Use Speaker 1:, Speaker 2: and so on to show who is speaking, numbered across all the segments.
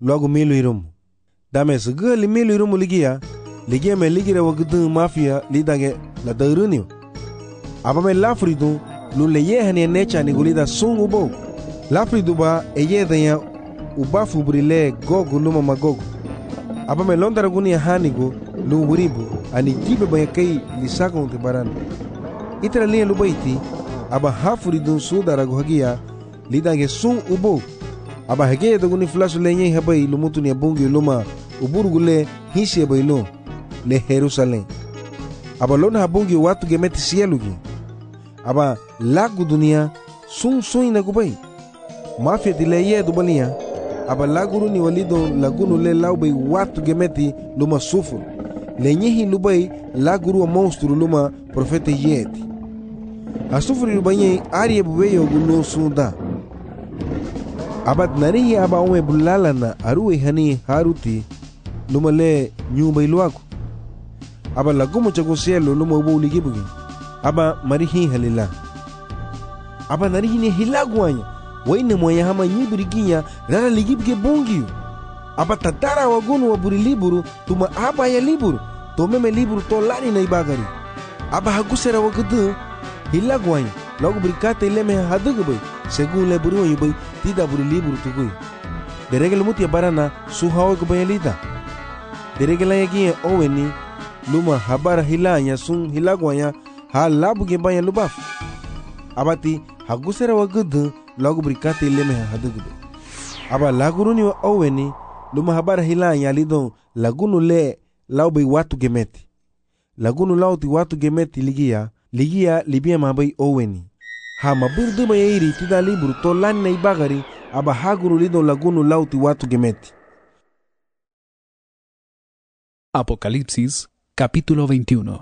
Speaker 1: logo milu irum. Dame sege li milu irum ligia me ligira wagudun mafia lidange la dairunio. Aba me lafridu lu le yehani necha ni gulida sungu bo. Lafridu ba eyedanya ubafu brile gogu luma magogu. Aba me londara gunia hanigo lu wuribu ani jibe bayakei lisakon te baran. Itra liya lubaiti aba hafridun sudara guhagia lidange sung ubo. Aba hege daguni flasu lenye habai lumutu ni abungi luma uburugule hisi bailo le Jerusalem. Aba lona habungi watu gemeti sielugi. Aba lagu dunia sung ina gubai. Mafia dileye dubalia. Aba laguru ni walido lagunu le laubay watu gemeti luma sufur. Lenyehi lubai laguru wa monstru luma profete yeti. Asufuri lubanye ariye buweyo gulu sunda. Abat narihi aba ome bulalana aruwe hani haruti luma le nyumba iluaku. Aba lagumo chagusielo luma ubo uligibugi. Aba marihi halila. Aba narihi ni hilaguanya. Waine mwaya hama nyibiriginya rara ligibge bongiu. Aba tatara wagunu waburi liburu tuma aba ya liburu. Tomeme liburu tolani na ibagari. Aba hagusera wagudu hilaguanya. Logo berikata ileme hadugubai. Según le buru yubai tidak buri liburu tugui. Deregel mutia barana suhawa kubayalita. Deregel lagi oweni luma habara hilanya sun hilaguanya ha labu ge banya lubaf. Abati hagusera wagudu logo berikata ileme hadugubai. Aba laguruni wa oweni luma habara hilanya lidon lagunu le laubai watu gemeti. Lagunu lauti watu gemeti ligia libia mabai oweni. Ha mabirdu mayiri tida liburu tolani na ibagari aba haguru lido lagunu lauti watu gemeti.
Speaker 2: Apocalipsis capítulo 21.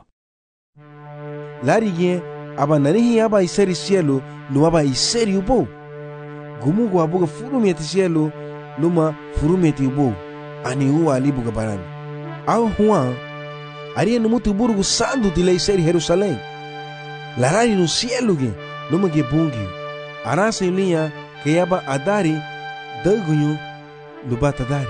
Speaker 1: Lariye aba narihi aba iseri cielo lu aba iseri ubo. Gumugu abuga furumeti cielo luma furumeti ubo. Ani uwa alibuga barani. Au huwa ariye numutu burugu sandu tila iseri Jerusalem. Larari no cielo ge luma ge bungi. Arasa yuliya ke yaba adari dagunyu lubata dari.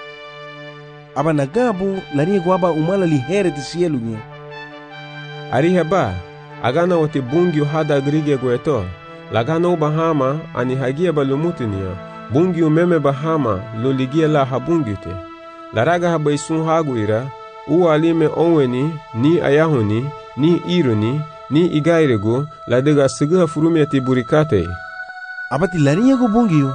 Speaker 1: Aba nagabu lariye guaba umala lihere ti cielo ge.
Speaker 3: Ari heba agana wote bungi hada agrige gueto. Lagana bahama ani hagia balumutinia. Bungi umeme bahama loligia la habungite. Laraga haba isun haguira. Ualime onweni ni ayahuni ni iruni ni igairego la dega siga furumeti burikate.
Speaker 1: Abati lariye go bungiyo.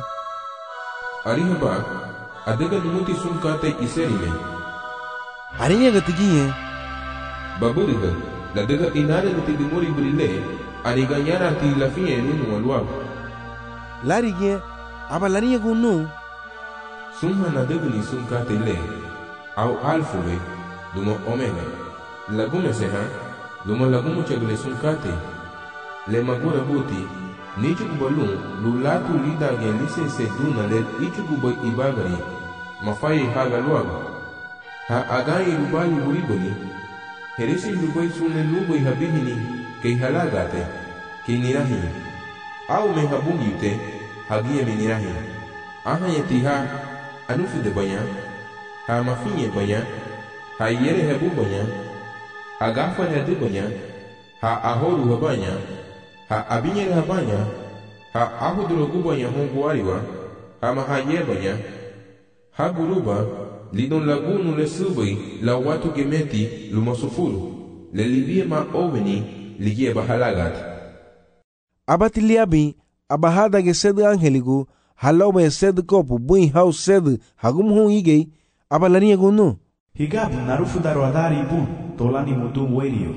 Speaker 4: Arihaba adega lumuti sunkate iserime.
Speaker 1: Ariye gatigiye.
Speaker 4: Baburiga la dega inare nuti dimori brile aniganyara ti lafie nunu walwa.
Speaker 1: Lariye aba lariye go no.
Speaker 4: Summa na dega ni sunkate le au alfuwe dumo omega. Lagume seha Luma lagumu chagule sunkate le magura buti nichu kubalun lulatu lida gen lise se duna le ichu kubai ibagari mafai haga luaga ha agai rubali uriboni herisi lubai sunne lubai habihini kei halagate kei nirahi au me habungi ute hagie me nirahi aha yeti ha anufu de banya ha mafinye banya ha yere hebu banya Agafa na dubanya, ha ahoru habanya, ha abinyere habanya, ha ahuduro gubanya hongu wariwa, ha mahayebanya, ha guruba, lidon lagunu le subai la watu gemeti lumasufuru, le libie ma oveni ligie bahalagat.
Speaker 1: Abati liabi, abahada ge sed angeligu, halome sed kopu, buin hau sed, hagumhun igei, abalania gunu.
Speaker 5: Higabu narufu daroadari ibu tolani mutum werio.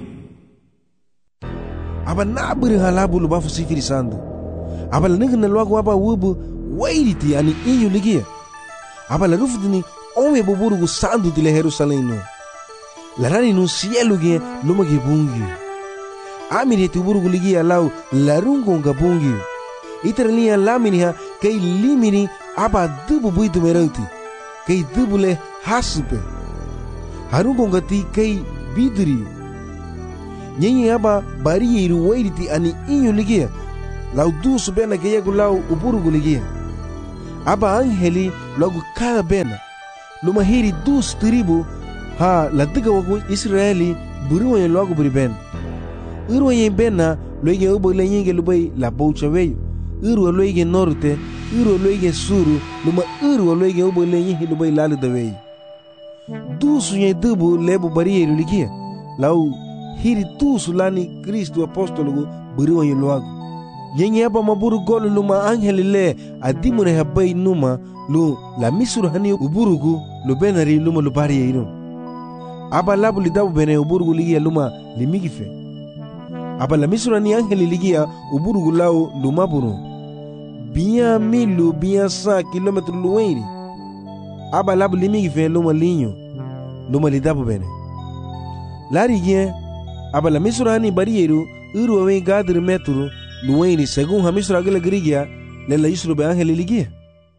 Speaker 1: Aba nabiri halabu lubafu sifiri sandu. Aba lanigi na luagu aba wubu wairiti ani inyu ligia. Aba la rufudini ome buburugu sandu tile Jerusalem no. Larani no cielo ge luma ge bungi. Amiri ti burugu ligia lau larungo nga bungi. Iterlia lamini kei limini aba dubu buitu merauti. Kei dubu le hasupe. Harungo ngati kei bidri. Nyenye aba bari iru wairiti ani inyu ligia. Lau du subena ke yagu lau uburugu ligia. aba angeli logo cada bena luma hiri dus tribu ha la diga wagu Israeli buru yen logo buri ben uru yen bena loige ubo le yenge lubai la boucha weyo uru loige norte uru loige suru luma uru loige ubo le yenge lubai lalu da weyo dusu yen dubu lebu bariyeru ligia lau hiri tusu lani Kristo apostolo buru yen logo yenye aba maburu golu luma angeli le adimune habai numa lu la misuru hani uburugu lu benari luma lu bari yeirun aba labu lidabu bene uburugu ligia luma limigife aba la misuru hani angeli ligia uburugu lau luma buru biya milu biya 100 kilometru luweiri aba labu limigife luma linyo luma lidabu bene lari gie aba la misuru hani bari yeiru uru awe gadri metru luweini según hamisra gele grigia le la isru be angeli ligia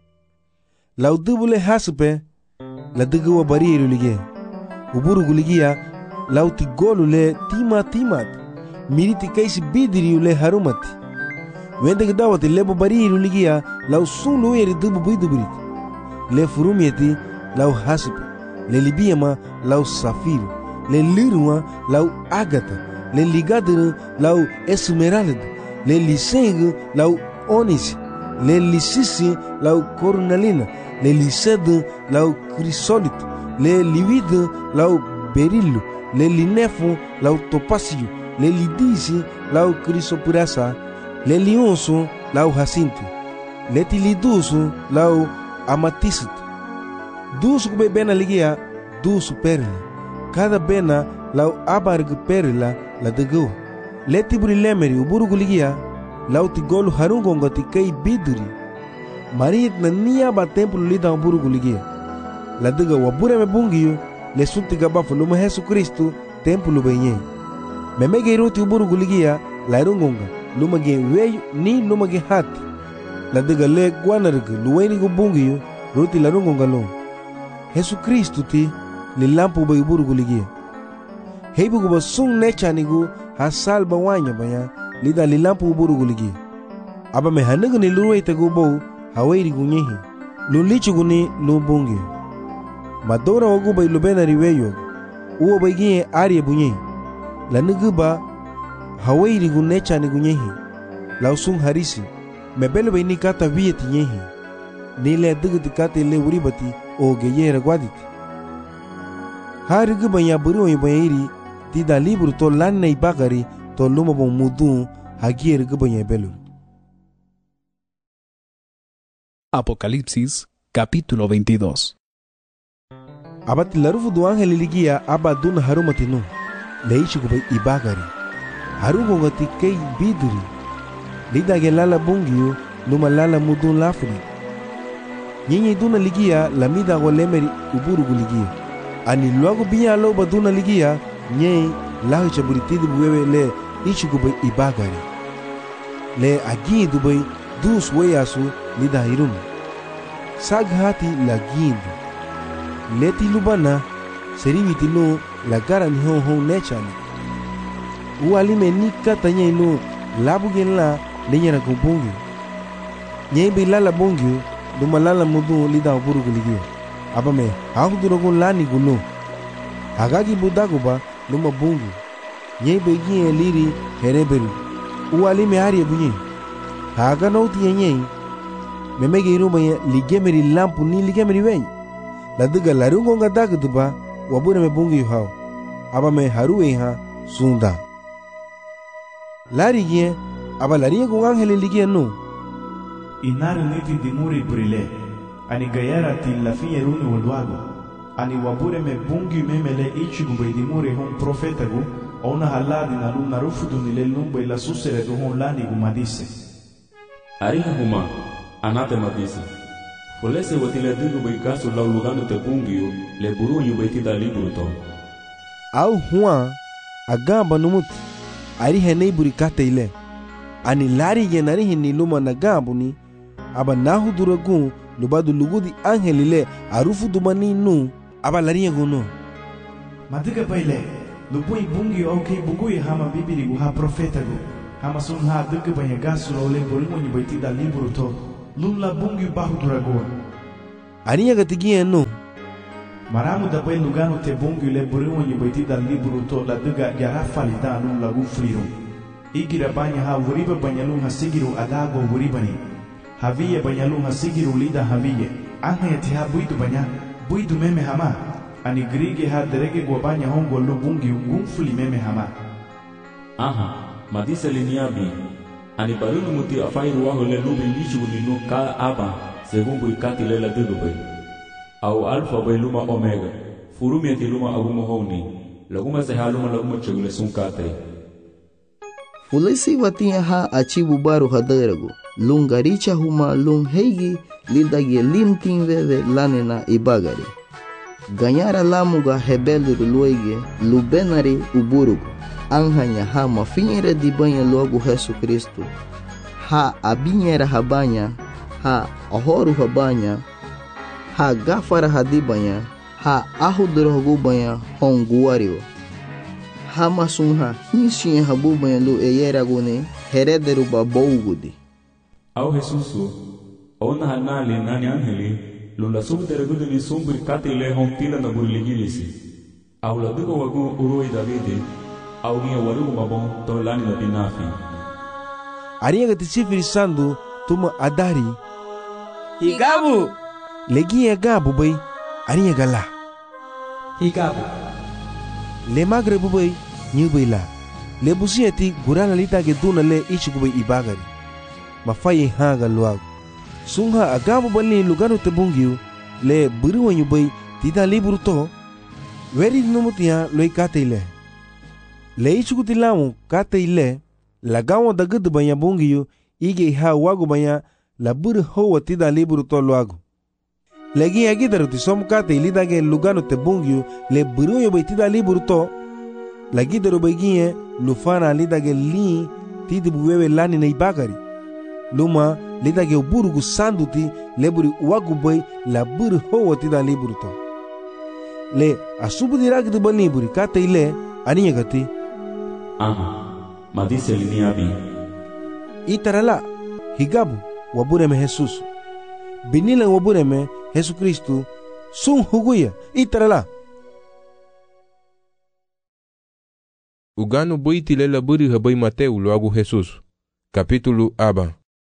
Speaker 1: la udubule haspe la dugu bariru ligia uburu ligia la utigolu le timat miriti kaisi bidiri le harumati wende gdawati le bariru ligia la usun luweri dubu bidubrit le furumieti la haspe le libiama la safiru le lirwa la agata le ligadru la esmeralda le liseng lau onis, le lisisi lau cornalina, le lised lau crisolito, le livid lau beryl, le linefo lau topasio, le lidisi lau crisopurasa, le lionso lau jacinto, le tiliduso lau amatista. Dusu kube bena ligia, dusu perla, cada bena lau abarg perla la degua. Leti buri lemeri uburugu ligia lauti golu harungonga ti kei biduri mariit na niya ba templo lida uburugu ligia la diga wabure me bungiyo le sunti gabafu luma Yesu Kristu templo benye memege iruti uburugu ligia la rungonga luma ge weyu ni luma ge hati la diga le guanarga luweni gu bungiyo ruti la rungonga lo Yesu Kristu ti li lampu ba uburugu ligia heibu gu ba sung nechanigu ha salba wanya banya lida lilampu uburugu ligi aba me hanugu ni luwe tegu bo hawairi gunyehi lulichu guni lubungi madora wagu bay lubena riweyo uwa bay gie ariye bunyehi la nugu ba hawairi gunecha ni gunyehi la usung harisi mebele bay ni kata viyeti nyehi ni le dugu tikate le uribati o geyera gwaditi harigu banya buru iri tida libro to lanna ibagari to luma bon mudu hagier gubanya belur.
Speaker 2: Apocalipsis capítulo 22.
Speaker 1: Abati larufu du angel ligia abadun harumatinu leishi gubay ibagari harugo ngati kei biduri lida gelala bungiyo luma lala mudun lafri nyenye duna ligia lamida golemeri uburugu ligia ani luago biya lo baduna ligia nye lahu chaburitidi buwewe le ichi gubay ibagari le agi dubay dus weyasu lida hirun saghati la gindu leti lubana seriviti no la gara ni hon nechani ualime ni kata nye no labu gen la lenyera kumbungi nye be lala bungi duma lala mudu lida uburugu ligia abame hakudurogun lani guno hagagi budaguba luma bungu nye be gie liri hereberu ualime hari bunye haga nauti nye memege iruma ligemeri lampu ni ligemeri wey la diga larungo nga dagduba wabure me bungi hao aba me haruwe ha sunda lari gie aba lari ko angel ligie no
Speaker 5: inaru niti dimuri brile ani gayara ti la fine runi wolwago ani wabure me bungi memele ichi gubay dimuri hon profeta gu ona haladi na luna rufudu ni lelumba ila susere du hon lani gumadise
Speaker 6: ariha huma anatema disa folese watile digu bay kasu lau lugano te bungiyo le buru yu bay tida liburu to
Speaker 1: au huwa agamba numut ariha neiburi kate ile ani lari gie narihi ni luma nagambu ni aba nahu duragun lubadu lugudi angel ile arufu dumani nu aba lari guno
Speaker 5: madiga baile lupui bungi okay bugui hama bibiri gu ha profeta gu hama sun ha duga banya gasu le buru ni bay tida liburu to lum la bungi bahu dragon.
Speaker 1: Aniya gatigia no.
Speaker 5: Maramu da bai lugano te bungi le burimu nyi baiti da liburu to la duga garafa li da lum lagu fliru. Igira banya ha wuriba banyalum ha sigiru adago wuribani. Haviye banyalum ha sigiru lida haviye. Anga yati ha buidu banya, buidu meme hama. Ani grige ha derege gwa banya hongo lu bungi ngumfuli meme hama.
Speaker 6: Aha, madisa liniabi. Ani barulu muti afairu waho le lubi lichu linu ka aba segumbu ikati lela dugubai. Au alfa bai luma omega. Furumi ati luma agumo honi. Laguma seha luma laguma chegule sunkate.
Speaker 7: Fulesi watinha ha achibu baru hadarago. Lungaricha huma lung heigi lidagi limtin veve lanena ibagari. Ganyara lamuga hebeluru luege lubenari uburugo. Anhanya ha mafinhera de banha logo Jesus Cristo. Ha abinhera habanya, ha ahoro habanya, ha gafara hadibanha, ha ahudrogo banha honguario. Ha masunha hinsinha habu banha lo eyeragone herederu babougudi.
Speaker 6: Ao Jesusu, ona hanali nani angeli, lula subderagudu ni sumbri katile hontila na burligilisi. Ao ladugo wagu uroi Davide. Alguém warugo mabon to lani na binafi.
Speaker 1: Aniya gatisifiri sandu tuma adari.
Speaker 8: Higabu.
Speaker 1: Legi gabu bai. Aniya gala.
Speaker 8: Higabu.
Speaker 1: Le magre bubai nyubai la. Le busiati gurana lita ke duna le ichikubai ibagari. Mafaye hanga luag. Sungha agabu bali lugano tebungiu le buriwa nyubai tida liburu to. Veri numutia loi kate ile. Le ichukuti lamu kate ile la gawo da gudu banya bungiyu ige ha wagu banya la buru hoa tida liburu to luagu. Legi agidaru ti som kate ilidage lugano te bungiyu le buru yo bai tida liburu to la gidaru baigie lufana lidage li tidi buwewe lani na ibagari. Luma lidage uburugu sanduti le buri wagu bai la buru hoa tida liburu to. Le asubu diragdu bani buri kate ile aniya gati.
Speaker 6: Aha, madise liniabi.
Speaker 1: Itarala, higabu, wabureme Jesus. Binila wabureme Jesus Cristo, sun huguya, itarala.
Speaker 4: Ugano boiti lela buri habai Mateu loagu Jesus. Capítulo aba.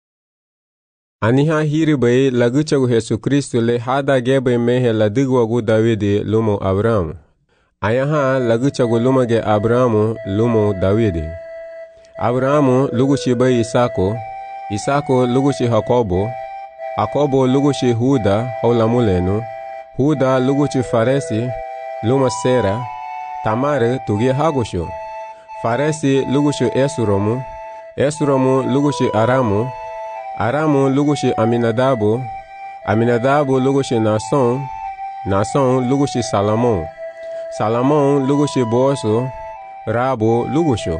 Speaker 3: Aniha hiri bai laguchagu Jesus Cristo le hada gebe mehe ladigwagu Davide lumo Abrahamu. Ayaha laguchagu lumage Abrahamu lumo Davide. Abrahamu lugushi bai Isako, Isako lugushi Jakobo, Jakobo lugushi Huda haulamulenu, Huda lugushi Faresi, luma Sera, Tamare tugi Hagusho, Faresi lugushi Esromu, Esromu lugushi Aramu, Aramu lugushi Aminadabu, Aminadabu lugushi Nason, Nason lugushi Salomon, Salomon lugushi Boaso, Rabo lugusho,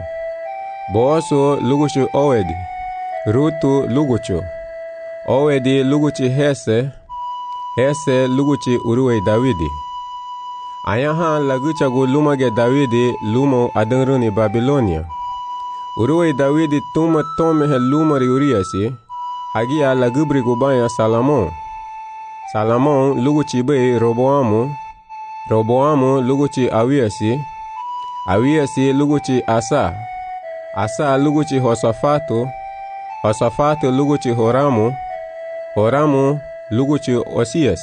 Speaker 3: Boaso lugushi Owedi, Rutu lugucho, Owedi lugushi Hese, Hese lugushi Uruwe Davidi. Ayaha laguchagu lumage Davidi lumo adanruni Babilonia. Uruwe Davidi tuma tomehe lumari Uriasi, hagia lagubri gubaya Salomon. Salomon luguchi be Roboamu, Roboamu luguchi Awiasi, Awiasi luguchi Asa, Asa luguchi Hosafatu, Hosafatu luguchi Horamu, Horamu luguchi Osias,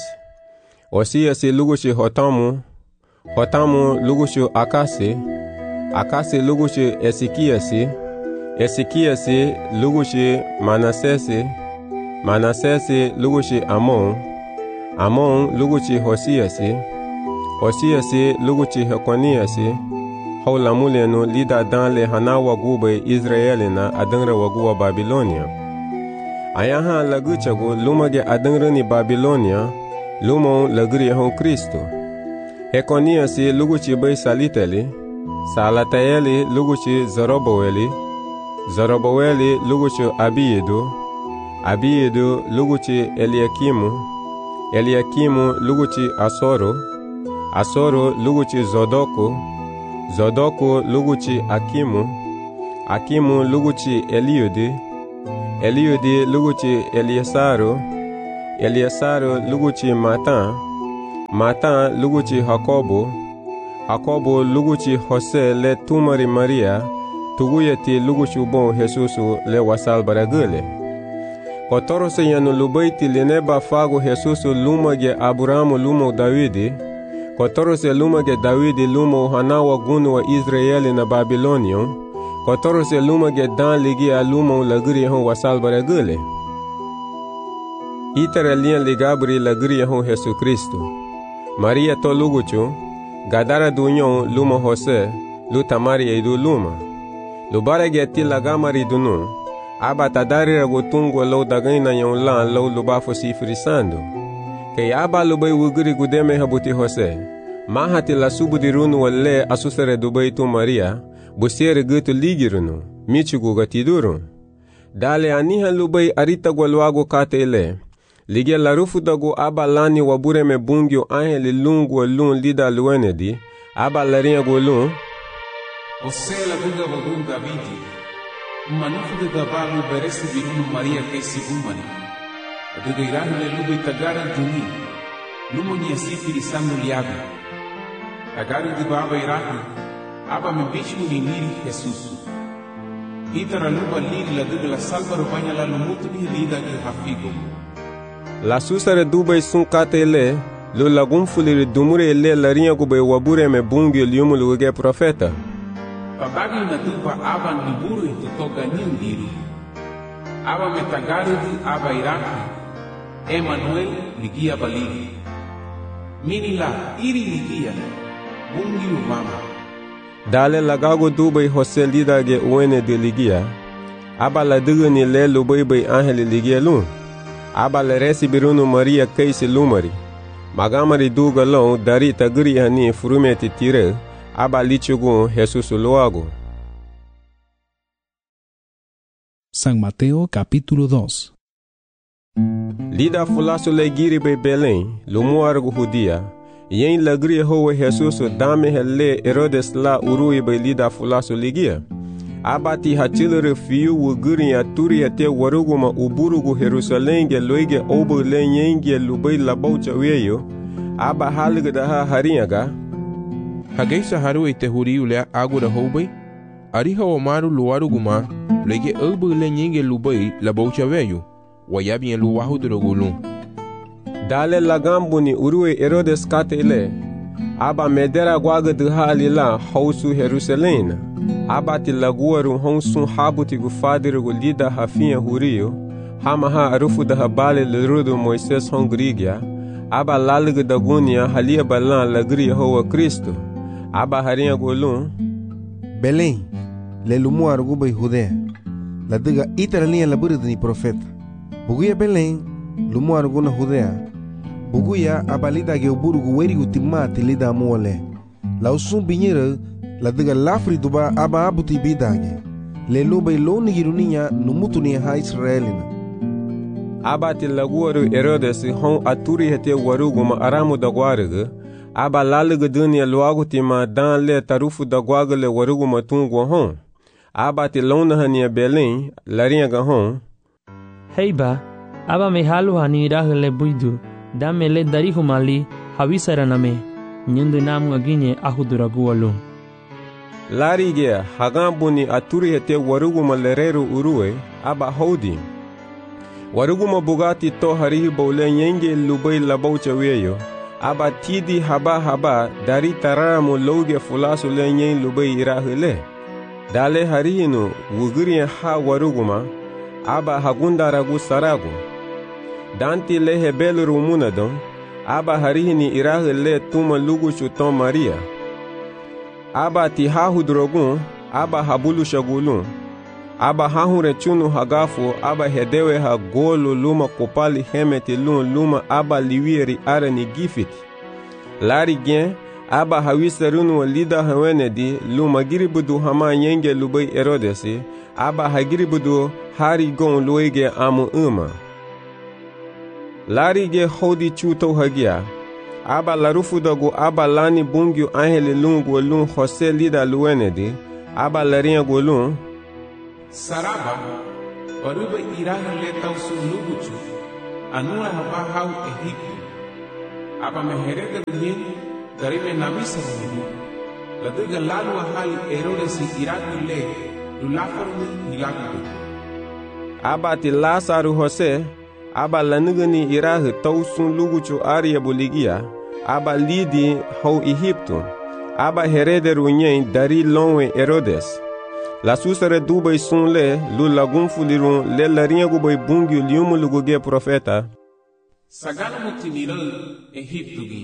Speaker 3: Osiasi luguchi Hotamu, Hotamu luguchi Akasi, Akasi luguchi Esikiasi, Esikiasi luguchi Manasesi, Manasesi luguchi Amon, Amon luguchi Hosiasi, Hosiasi luguchi Hekoniasi, haulamulenu lida dan le hana wagube Israelina adangra waguwa Babilonia. Ayaha laguchagu lumage adangrani Babilonia, lumo lagri hon Kristo. Hekoniasi luguchi bai Saliteli, Salataeli luguchi Zoroboweli, Zoroboweli luguchi Abiedu, Abiedu luguchi Eliakimu, Eliakimu luguchi Asoro, Asoro luguchi Zodoku, Zodoku luguchi Akimu, Akimu luguchi Eliudi, Eliudi luguchi Eliasaru, Eliasaru luguchi Matan, Matan luguchi Jacobo luguchi Jose le tumari Maria, tuguyeti luguchi bon Jesusu le wasal baragule. Kotorose yanu lubaiti lineba fago Jesusu lumage Aburamu lumo Davidi, kotorose lumage Davidi lumo hanawa gunu wa Israeli na Babilonio, kotorose lumage dan ligi alumo lagri hon wasal baragule. Itara lian ligabri lagri hon Jesu Kristo. Maria to luguchu, gadara dunyon lumo Jose, lutamari eidu luma. Lubarage ti lagamari dunu, aba tadari ragotungo lo dagaina yon lan lo lubafo si frisando. Ke aba lubai wuguri gudeme habuti Jose. Mahati la subudirunu wale asusere dubai tu Maria, busiere gutu ligirunu, michugu gatiduru. Dale aniha lubai arita gwalwago katele. Lige la rufu dago aba lani wabure me bungyo angeli lungu lun lida luenedi, aba larinha golun.
Speaker 4: Osela duga wagun Davidi, manufu de gabalu beresi birunu Maria kesi gumani. Duga irahu le lubi tagara duni, lumo ni asifiri sangu liabi. Tagaru di baba irahu, aba me bichu ni niri Jesusu. Itara luba liri la duga la salva rubanya la lumutu ni lida ki hafigo.
Speaker 3: La susare dubai sun katele, lo lagum fuliri dumure le larinha gube wabure me bungyo liumu luge profeta.
Speaker 4: Babagi na dupa aba niburu tutoka nindiri. Aba metagarudi aba iraki. Emmanuel ligia baliri. Minila iri ligia. Bungi umama.
Speaker 3: Dale lagago dubai Jose lida ge uene de ligia. Aba la dugani le lubai bai angeli ligia lun. Aba le resi birunu Maria kaisi lumari. Magamari duga lon dari tagri hani furumeti tire. Aba lichugu Jesusu loago.
Speaker 2: San Mateo capítulo 2.
Speaker 3: Lida fulasu le giri be Belém, lumuargu Judia. Yen lagri howe Jesusu dame hele Herodes la urui be lida fulasu ligia. Abati hachilere fiu wuguri ya turi te waruguma uburugu Jerusalenge loige obo le yenge lubai labaucha weyo. Aba halga da harinyaga.
Speaker 9: Hageisa haru ite huri ule agura hobai, ariha o maru luaru guma, lege obu le nyenge lubai la baucha veyu, wayabi en luwahu drogulu.
Speaker 3: Dale lagambuni urue Herodes katele, aba medera gwaga halila hausu Jerusalena, aba ti laguaru honsun habuti gufadiru lida hafinha hurio, hamaha arufu da habale lerudo Moises hongrigia, aba lalga dagunia halia balan lagri hoa Cristo. Aba harinha golun
Speaker 1: Belém, le lumuar gubai Judea. La diga itara linha laburida ni profeta. Buguya Belém, lumuar guna Judea. Buguya abalida ge uburugu werigu timati lida muole. La usum binyera, la diga lafri duba aba abuti bidage. Le lubai loni girunia numutu ni ha Israelina.
Speaker 3: Aba ti laguaru Herodes hon aturi hete waruguma aramu dagwariga. Aba laluga dunia luagu ti ma dan le tarufu da guaga le warugu matungu hon. Aba ti lona hania Belém, larinha ga hon.
Speaker 10: Heiba, aba me halu hani irahu le buidu, dame le darihu mali, hawisara name, nyundu namu aginye ahuduragu alu.
Speaker 3: Larigea, hagambuni aturi hete warugu malereru urue, aba hodi. Warugu mabugati to harihi bole nyenge lubai labaucha weyo. Aba tidi haba dari taramu loge fulasu le nyen lubai irahule. Dale harihinu wuguriya ha waruguma, aba hagunda ragu saragu. Danti le hebelu rumunadon, aba harihini irahule tuma lugu chuton Maria. Aba ti hahudrogun, aba habulu shagulun. Aba hahure chunu hagafu, aba hedewe ha golu luma kopali hemeti luma aba liwieri arani gifiti. Lari gen, aba hawisarunu wa lida hawenedi luma giribudu hama nyenge lubai Herodesi, aba hagiribudu hari gon luege amu uma. Lari ge hodi chuto hagia, aba larufu dagu aba lani bungyu angeli lungu lun Jose lida luwenedi, aba larinha golun.
Speaker 4: Saraba, Baruba iraha le tau su luguchu. Anua haba hau Egipto. Aba meherega dien dari menamisa hidu. Latuga lalu ahali Herodes iraku le lulafarni hilaku.
Speaker 3: Aba ti Lasaru Jose, aba lanugani iraha tau sun luguchu aria boligia, aba lidi hau Egipto. Aba herederu nyen dari lonwe Herodes. La susare dubai sun le lu lagun fulirun le larinha gubai bungiu liumu luguge profeta.
Speaker 4: Sagana mutinira Egipto gi.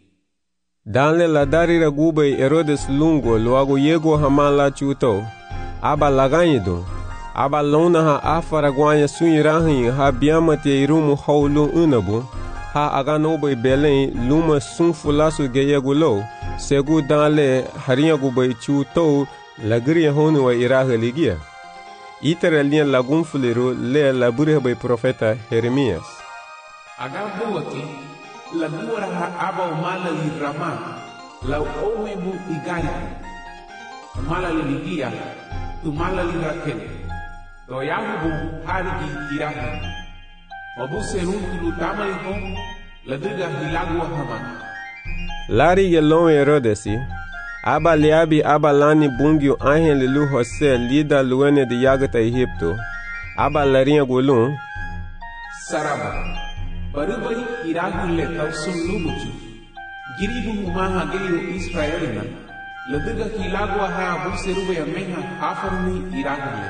Speaker 3: Danle la darira gubai Herodes lungo luago yego hamala chuto. Aba laganyido. Aba lona ha afara guanya sunirahin ha biamate irumu haulu unabu. Ha agano bai Belém luma sun fulasu geyegulo. Segu danle harinha gubai chuto. Lagria honu wa iraha ligia. Itera lien lagun fuliru le labure bai profeta Jeremias.
Speaker 4: Agabuati lagura ha aba umala li Rama la owebu igari. Umala li ligia umala li Raquel. To yahubu harigi iraha. Wabu seruntu tamali ko ladriga hilagu hama.
Speaker 3: Lari yelon Herodesi. Aba liabi aba lani bungiu anhen lilu Jose lida luene de yagata Egipto. Aba larinha gulun.
Speaker 4: Saraba. Barubai iragu le tau sun luguchu. Giribu humaha geiru Israelina. Ladiga hilagu ha abu serube ameha afaruni iragu le.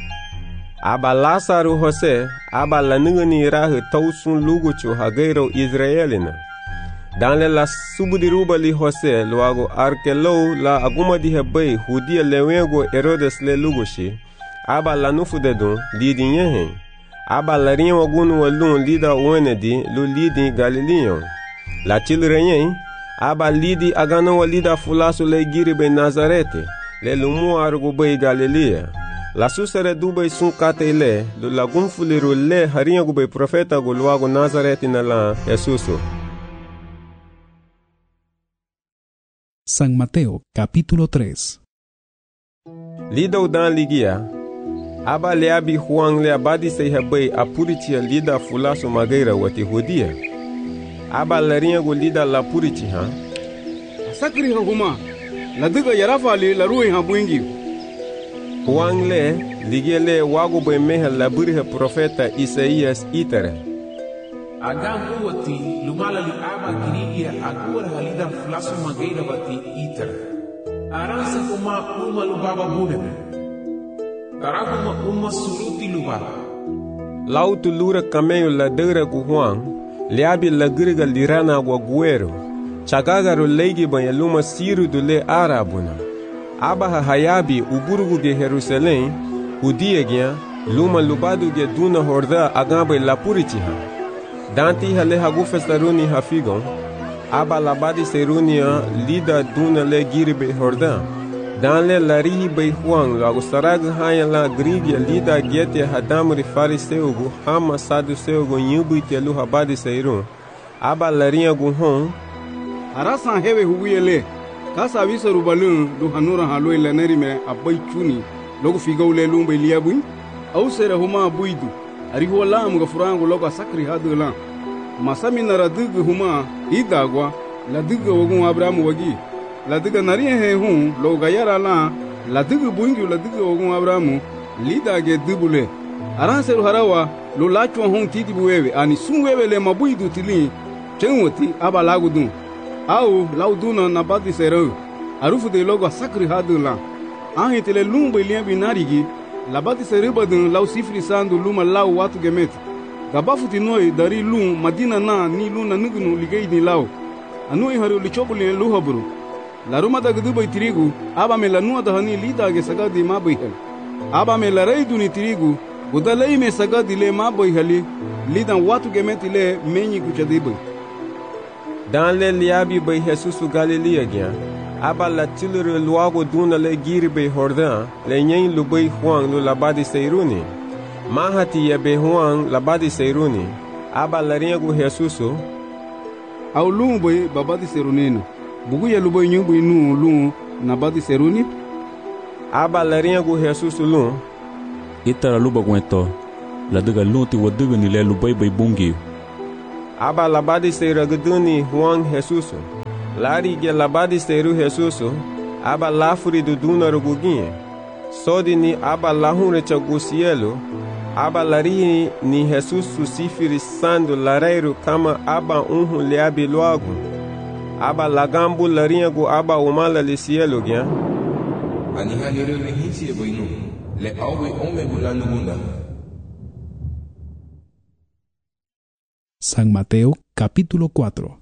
Speaker 3: Aba Lasaru Jose, aba lanugani iragu tau sun luguchu ha geiru Israelina. Dans la subudiruba li Jose luago arkelo la aguma di hebai hudia lewengo Herodes le lugushi. Aba la nufu dedun lidi nyehen. Aba la rinha wagunu walun lida uenedi lu lidi Galileon. La chilrenyen. Aba lidi agano walida fulasu le giribe Nazarete. Le lumu argubai Galilea. La susere dubai sun kate le lu lagun fuliru le harinha gubai profeta gu luago Nazarete na la Jesuso.
Speaker 2: San Mateo, capítulo 3.
Speaker 3: Lida udan ligia. Aba leabi Juan le abadi se hebai apuritia lida fulasu mageira wati hudia. Aba larinha gu lida la purici ha.
Speaker 11: Sakri ha huma. Ladiga yarafali la ruhi ha buingi.
Speaker 3: Juan le ligia le wago be meha laburi ha profeta Isaías itere.
Speaker 4: Agam uwati lumala li aba kirigia agura halida flasu mageira bati itara. Aransa kuma uma lubaba bureme. Taraguma uma suruti lubaba.
Speaker 3: Lautu lura cameio ladeira gu Juan, liabi lagriga lirana guaguero. Chagagaru leigi banha luma siru do le arabuna. Aba hayabi uburugu ge Jerusalém, udiegia luma lubadu ge duna horda agamba lapuritiha. Danti hale hagu festaruni hafigon, aba labadi serunia lida duna le giribe hordan. Dan le larihi bei Juan lago sarag haya la grigia lida gete hadamri fariseugu hama saduseugu nyubu telu habadi seirun. Aba larinha gu hon.
Speaker 11: Arasan hewe huwiele, kasa visa rubalun du hanura haloi lanarime abai chuni, logo figau le lumba iliabui, au sere huma abuidu. Ariho lam ga furango logo sakri hadu lam. Masami nara dugu huma idagwa la dugu wagun Abraham wagi. La dugu nariye he hun logo gayara lam la dugu buingi la dugu wagun Abraham lida ge dubule. Aran seru harawa lo lachwa hun titi buwewe ani sunwewe le mabuidu tili chenwoti aba lagudun. Au lauduna nabadi seru. Arufu de logo sakri hadu lam. Ahitele lumba iliambi narigi. Labati seribadun lau sifri sandu luma lau watu gemet. Gabafuti noi dari lum madina na ni luna nugunu ligei ni lau. Anui haru lichobuli luhaburu. La ruma da gudubai tirigu, aba me la nua da hani lida ge sagadi mabuihel. Aba me la reidu ni tirigu, gudalei me sagadi le mabuiheli, lidan watu gemet le menyi kuchadibai.
Speaker 3: Dan le liabi bai Jesusu Galilea gyan. Aba la tilere luago duna le giribe hordan, le nyen lubai Juan lu labadi seiruni. Mahati yebe Juan labadi seiruni. Aba la ringu Jesusu.
Speaker 11: Au lumbai babadi serunino. Bugu ya lubai nyubu inu lum nabadi seruni.
Speaker 3: Aba la ringu Jesusu lum.
Speaker 6: Itara luba guento. la daga luti wa daga ni le lubai bai bungi.
Speaker 3: Aba labadi se ragaduni Juan Jesuso. Lari ge labadi se ru Jesuso. Aba lafuri do duna ruguginhe. Sodi ni aba lahunre chagusielo. Aba lari ni Jesus susifiri sando lareiro kama aba unhu leabi loago. Aba lagambu larinhago aba umala lisielo gya.
Speaker 4: Ani halire lehisi e boinu. Le awe ome bulanu bunda.
Speaker 2: San Mateo capítulo 4.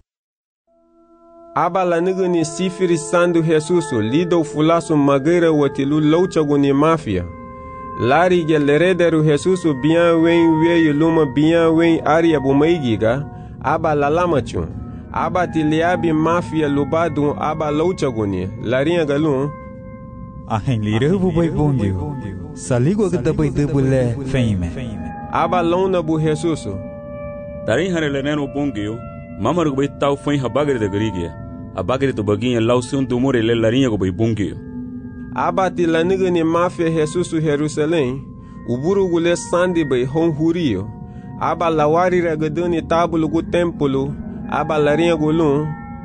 Speaker 3: Aba la nigani sifiri sandu Jesuso lido fulasu mageira watilu louchagu ni mafia. Lari ge lerederu Jesuso bien wen weye luma bien wen aria bumaigiga. Aba la lamachun. Aba tiliabi mafia lubadu aba louchagu ni. Larinha galun.
Speaker 12: Ahen lire bubai bungyo. Saligo gada bai debule feime.
Speaker 3: Aba lona bu Jesuso.
Speaker 6: Tarin hare le neno bungyo. Mama ro bai tau foi habagre de grigia. Abagre to baginha lausun do more le larinha go bai bungyo.
Speaker 3: Aba ti la nigani mafia Jesuso Jerusalém. Uburu gule sandi bai hon hurio. Aba lawari ragadani tabulu gu templo. Aba larinha gulun.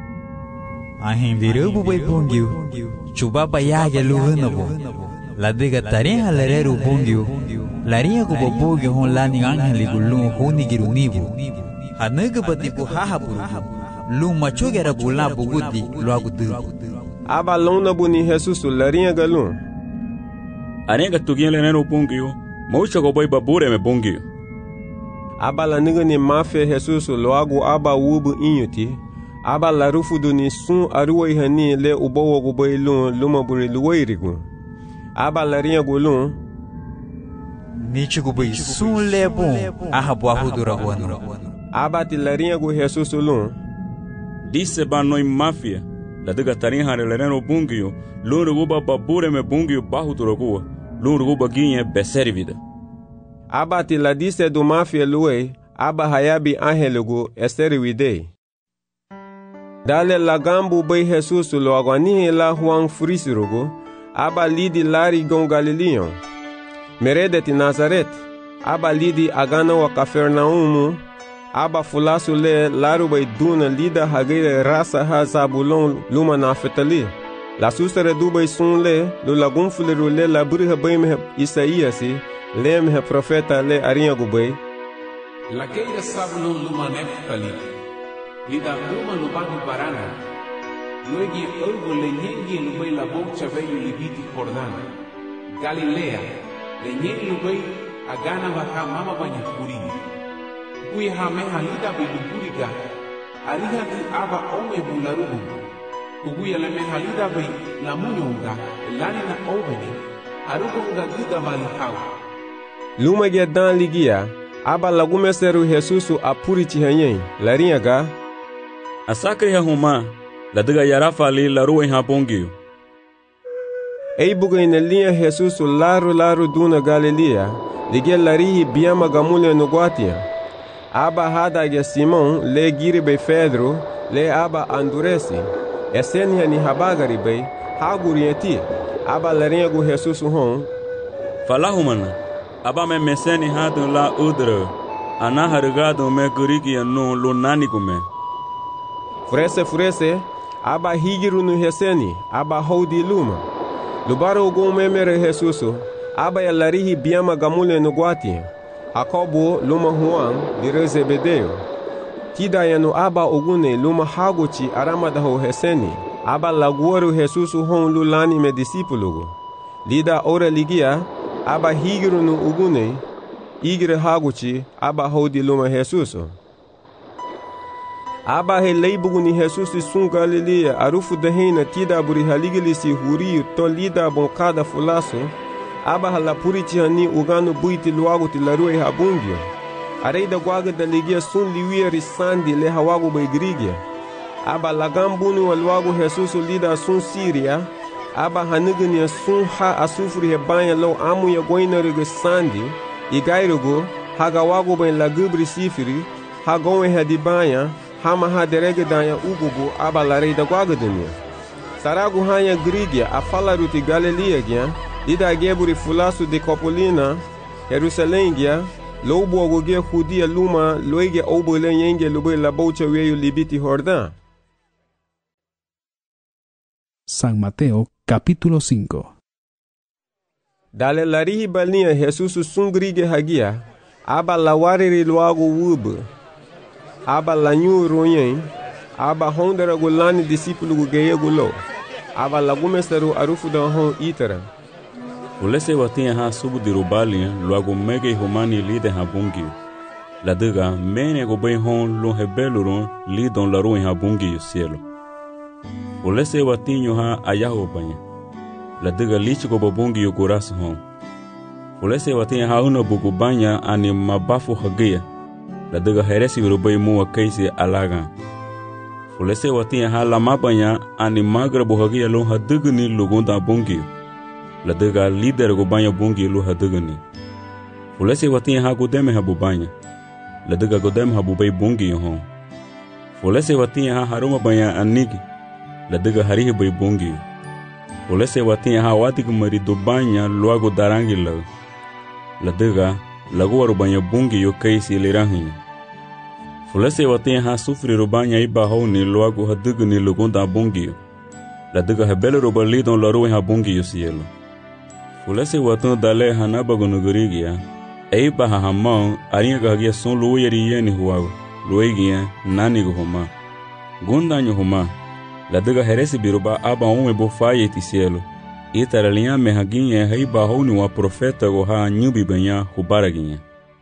Speaker 12: Ahen lire bubai bungyo. Chuba bayaga luhunabo. La diga tarin halereru bungyo. Larinha go babugyo hon lani angeli gulun honi girunibu. Hanaga batipu hahaburu. Lu machogera bula bugudi luagudu.
Speaker 3: Aba lona buni Jesuso larinha galun.
Speaker 6: Arenga tugien le neno bungyo. Maucha go bai babure me bungyo.
Speaker 3: Aba la nigani mafia Jesuso loagu aba ubu inyuti. Aba la rufudu ni sun aruwa ihani le ubawa go bai lun luma buri luwairigu. Aba larinha gulun.
Speaker 12: Nichigu bai sun lebon ahabu ahudura wanu.
Speaker 3: Aba ti larinha go Jesuso lun.
Speaker 6: Disse ba noi mafia. La daga tarin hare le neno bungyo. Lun ruguba babure me bungyo bahu turagua. Lun ruguba ginye beservida.
Speaker 3: Aba ti la disse do mafia luwe. Aba hayabi angelugu esterwidei. Dale lagambu bai Jesuso lo agwanihe la Juan frisirugu. Aba lidi lari gon Galileon. Meredeti Nazaret. Aba lidi agana wa Kafernaumu. Aba fulasu le laru bai duna lida hagire rasa ha Zabulon luma Naftali. La susere du bai sun le lu lagun fuliru le la buriha bai mehe Isaiasi le mehe profeta le arinha gu bai.
Speaker 4: La keira Zabulon luma Naftali. Lida luma lubani barana. Luegi ergo le nyengi lubai la bocha veio libiti Jordana. Galilea le nyengi lubai agana baka mama banya kurini. Kui hameha lida biluburiga. Ariha di aba ome bularugu. Kuguya le meha lida bai la munyonga. Lani na oveni. Arugunga lida malihau.
Speaker 3: Luma ge dan ligia. Aba lagumeseru Jesuso apuri chihanyen. Larinha ga.
Speaker 6: Asakre ya huma. La daga yarafa li la ruwa ha bungyo.
Speaker 3: Ei buga ina linha Jesuso laru duna Galilea. Ligia larihi biama gamule no guatia. Aba hada ge Simon le giribe Pedro le aba anduresi. Esenia ni habagari bei hagurieti. Aba larinha go Jesuso hon.
Speaker 6: Falahumana. Aba me meseni hadu la udra. Ana hargado me gurigi no lo nani kume.
Speaker 3: Furese. Aba higiru no reseni. Aba hodi luma. Lubaro go memere Jesuso. Aba ya larihi biama gamule no guatia. Jacobo luma Juan de Zebedeo. Tida yanu aba ogune luma haguchi aramadaho heseni. Aba laguoro Jesuso hon lulani me discípulo. Lida ora ligia. Aba higiru no ogune. Igre haguchi aba hodi luma Jesuso. Aba he leibugu ni Jesuso sun Galilea arufu de reina tida buri haligilisi huri to lida boncada fulaso. Aba halapuri tihani ugano buiti luago ti larue habungyo. Areida guaga da ligia sun liwia risandi le hawago baigrigia. Aba lagambuni wa luago Jesuso lida sun Siria. Aba hanigania sun ha asufri hebanya lo amu ya goina rigo sandi. Igairugo hagawago bain lagubri sifiri. Hagowe hadibanya. Hama ha derege danya ugugu aba lareida guaga denia. Saragu hanya grigia afalaruti Galilea gia. Lida geburi fulasu de Copolina, Jerusalém gia, lo bogo ge judia luma loige obole yenge lube la bocha weyo libiti Jordán.
Speaker 2: San Mateo capítulo 5.
Speaker 3: Dale larihi balnia Jesus sungrige hagia, aba lawariri luago wub, aba lanyu royen, aba hondera gulani discípulo geye gulo, aba lagumesteru arufu da hon itera.
Speaker 6: Ulese watinha ha subu dirubalia luago mege humani lide ha bungi. La diga mene go bem hon lo hebelurun lidon la ruin ha bungi cielo. Ulese watinho ha ayaho banya. La diga lich go bungi yo coras hon. Ulese watinha ha una bugu banya ani mabafu hagia. La diga heresi urubay mua kaisi alaga. Ulese watinha ha la mabanya ani magra buhagia lo ha digni lugunda bungi. La diga líder go banha bungi lu hadugani. Fulese watinha ha godeme ha bubanya. La diga godeme ha bubay bungi hon. Fulese watinha ha haruma banha anigi. La diga harihi bay bungi. Fulese watinha ha watig mari do banha luago darangi la. La diga lago waru banha bungi yo kaisi lirahi. Fulese watinha ha sufri ro banha iba honi luago hadugani lugunda bungi. La diga hebele ro balidon la ruin ha bungi yo cielo. Fulese watan dale hanaba gonogorigia. Eiba hahamão arinha gagia son luierieni huago. Luigia nani gohoma. Gundanho homa. La diga heresi biruba aba ebo faye ti cielo. Itaralinha mehaginha heiba honi wa profeta goha nyubi banha hubaraginha.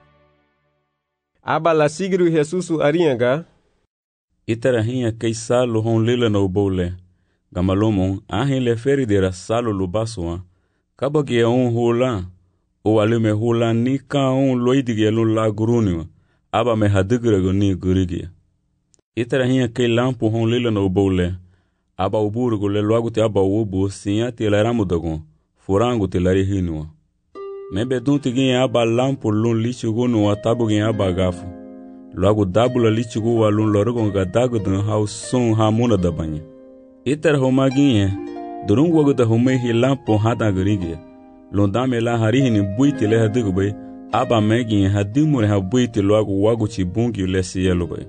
Speaker 3: Aba la sigru Jesusu arinha.
Speaker 6: Itarahinha kei salo hon lila no bole. Gamalomon ahin le feridera salo lubasua. Kaba que hula, o alume hula ni ka loidige la grunio, aba me hadigrego ni gurigia. Itarahinha que lampo hon lila no bole, aba uburgo le logo te aba ubu, sinha te laramudagon, furango te larihinua. Me bedunti ginha aba lampo lun lichigo no atabu ginha aba gafo. Logo dabula lichigo alun lorogon gadagodun hau son hamuna da banha. Itara homa ginha, durung wago da humei hi lampo hada garigia. Londame la harihini buiti le hadigu bay, aba megin hadimure ha buiti loago wago chibungi le cielo bay.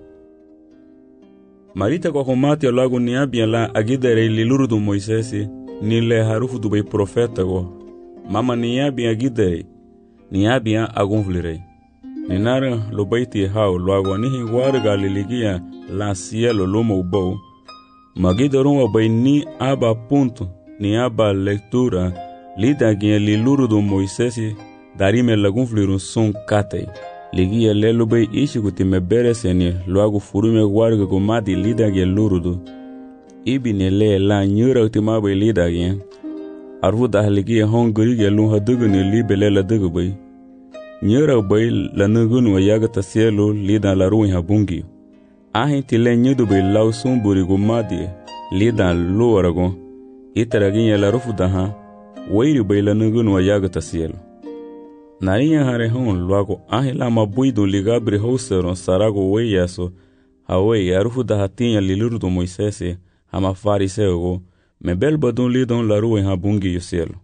Speaker 6: Marita kwa homati loago ni abia la agidere liluru do Moisesi, ni le harufu do bay profeta go. Mama ni abia agidere, ni abia agunvlirei. Ni nara lo baiti hao loago nihi warga liligia la cielo lomo ubou. Magidarun bay ni aba ponto, ni aba leitura, lida guia liluru do Moisesi, darime lagun flirun son katei. Ligia lelo bay ishiguti me bereseni, loago furume warga gomadi lida guia lurudu. Ibi ne le la nyura utima bay lida guia. Arvuda ligia hongri guia lun haduguni libele la dugu bay. Nyura bay la nugunu yagata cielo lida la ruin habungi. Ahin tile nyudu bay lau sumburi gomadi, lida luaragon. Itaraginha la rufudaha, weiri bay la nugunu yagata cielo. Narinha harehon loago ahin la mabuido ligabre houseron sarago weiaso, hawei arufudaha tinha liluru do Moisesi, hama fariseo, me belbadun lidon la rua habungi yo cielo.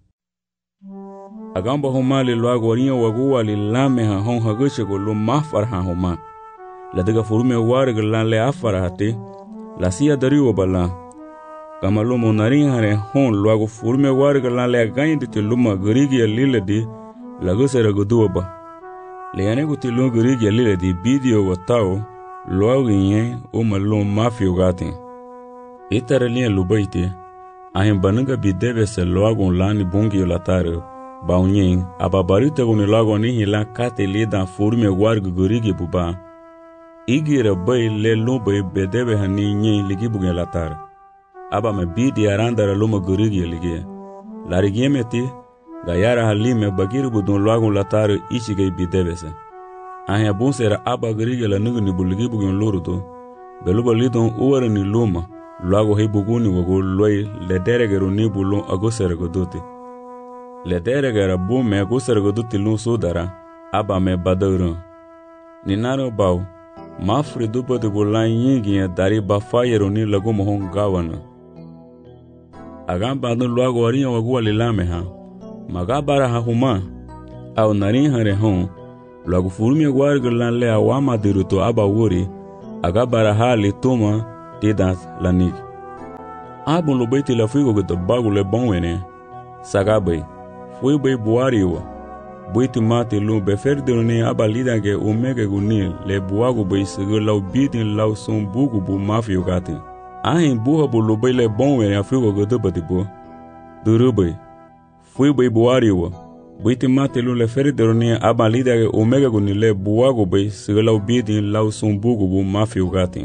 Speaker 6: Agamba homali loago rinha wagua li lameha hon haguchego lo mafarha homa. La diga furume warga lan le afarahate, la sia dariwa bala. Kamalomo narinha hare hon loago furume warga lan le agayndi te luma garigia lile di, la gusera gudua ba. Le anego te luma garigia lile di bidio watao, loago nye o malum mafio gatin. Itara linha lubaite, ahin bananga bideve se loago lani bungi latare, baunyen, ababarita guni loago nihi la kate lidan furume warga garigia buba. Igira bay le lumba bedebe hani nye ligi bugen latar. Aba me bidi arandara luma gurigi ligi. Larigi meti, gayara halime bagiri budun loagun latar ichige bidebe se. Ahe bunsera aba gurigi la nugu ni buligi bugen lurudo. Beluba lidon uwara ni luma, loago hei buguni wago loy le deregeru ni bulun agusera goduti. Le deregera bume agusera goduti lun sudara, aba me badurun. Ninaro bau, Mafri dupa de bulan yingi dari bafayero ni lagu mohon gawana. Agamba dun loago arinha wagu alilame ha. Magabara ha huma. Au narin hare hon. Luego furumia guarga lan le awama diruto aba wuri, aga barahali toma tidat lanik. Abon lo beiti la figo que te bago le bonwene, sagabai, fui bei buariwa, beiti mate lo befer de ne aba lida que omega gunil, le buago bei sege lau bitin lau son bugu bu mafio gati. Ahin buha bu lo bei le bonwene a figo que te batibo. Durubai, fui bei buariwa, beiti mate lo le fer de ne aba lida que omega gunil le buago bei sege lau bitin lau son bugu bu mafio gati.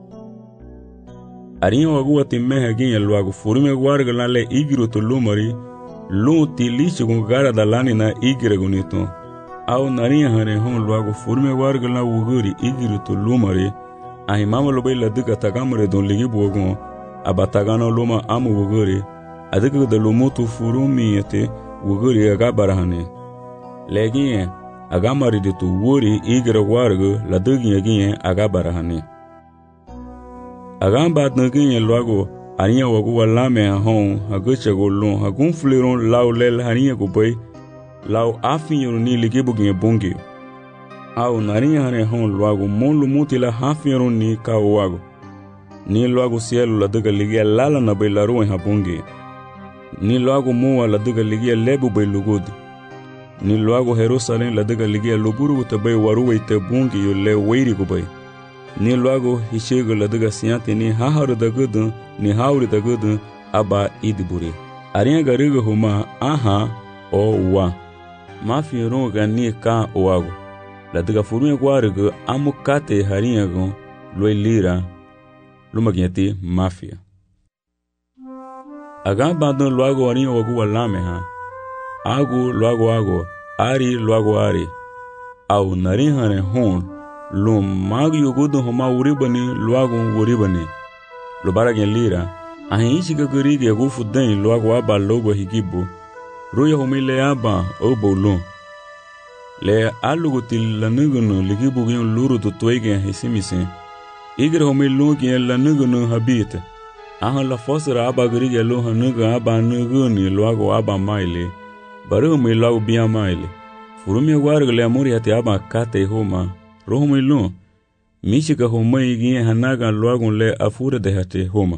Speaker 6: Arinha wagua te meha ginha luago furume guarga lan le igiro to lumari lu ti lichi con gara da lani na igira gunito au narinha hane hon luago furume guarga lan wuguri igiro to lumari ahi mama lo la duka tagamre don ligi bogon abatagano luma amu wuguri adika da lumutu furumi yete wuguri aga barahane legi agamari de tu wuri igira guarga la dugi ginha aga barahane Agam bat nagin luago arinha wagu walame hon hagucha golon hagun fleron lau lel harinha gubay lau afin yoruni ligibu gin bungi au narinha hane hon luago mon lumutila hafin yoruni ka wago ni luago cielo la duga ligia lala na bay laru ha bungi ni luago muwa la duga ligia lebu bay lugudi ni luago Jerusalem la duga ligia luburu tabay waru te bungi yo le weiri gubay ni luago hishego la duga siante ni haharu da gudu ni hauri da gudu aba idiburi arinha gariga huma aha o wa mafi ronga ni ka oago la duga furunya guarigo amukate harinha go loilira lumagiati mafia agamba don luago arinha wagu walame ha agu luago ari luago ari au narinha ne hon lo mag yugudu homa uribani luago uribani lo baragen lira ahin chiga gurige gufu den luago aba logo higibo roya homile aba obolo le alugo til lanugono ligibo gen luru to toige hesimise igre homile logi lanugono habita ahan la fosra aba gurige lo hanuga aba nuguni luago aba maile baru homile luago bia maile furumi guargo le amori ate aba kate homa rohumai lo michika homai ginha hanaga luago le afura de hate homa